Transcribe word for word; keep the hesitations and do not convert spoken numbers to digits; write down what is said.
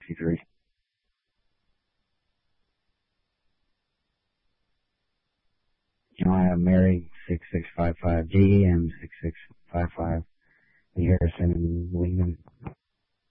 sixty-three. You know, I have Mary six six five five G and six six five five.